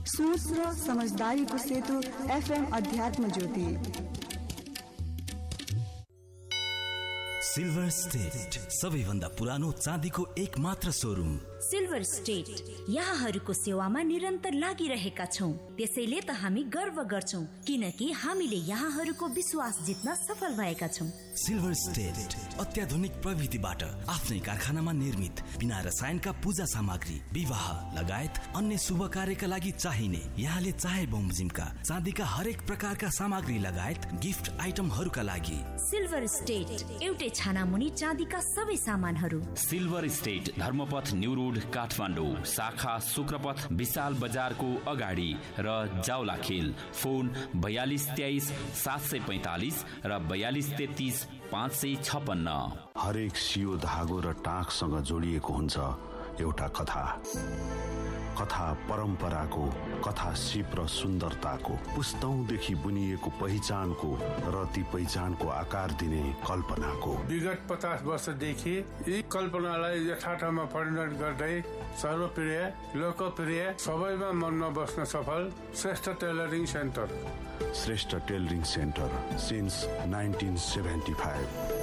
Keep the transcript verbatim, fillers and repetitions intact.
सोच र समझदारीको सेतु एफएम अध्यात्म ज्योति। सिल्भर स्टेट सबैभन्दा पुरानो चाँदीको एक मात्र सोरुम। सिल्भर स्टेट यहाँहरूको सेवामा निरन्तर लागिरहेका छौं। त्यसैले त हामी गर्व गर्छौं किनकि हामीले यहाँहरूको विश्वास जित्न सफल भएका छौं। सिल्भर स्टेट अत्याधुनिक प्रविधिबाट आफ्नै कारखानामा निर्मित बिना रसायनका पूजा सामग्री, विवाह लगायत अन्य शुभ कार्यका लागि चाहिने यहाँले चाहे बमोजिमका चाँदीका हरेक प्रकारका सामग्री लगायत गिफ्ट आइटमहरूका लागि सिल्भर स्टेट एउटै छाना मुनि चाँदीका सबै सामानहरू। Silver state Dharmapath new road Kathmandu, शाखा शुक्रपथ विशाल बजारको अगाडि र जाउलाखेल। फोन बयालीस तेइस सात सय पैंतालीस र बयालीस तेत्तीस पाँच सय छपन्न। हरेक सियो धागो र टाँकसँग जोडिएको हुन्छ एउटा कथा। कथा परम्पराको, कथा सिप र सुन्दरताको, पुस्तौंदेखि बुनिएको पहिचानको र ती पहिचानको आकार दिने कल्पनाको। विगत पचास वर्षदेखि यी कल्पनालाई यथार्थमा परिणत गर्दै सर्वप्रिय, लोकप्रिय, सबैमा मनमा बस्न सफल Shrestha tailoring centre. Shrestha tailoring centre since nineteen seventy five.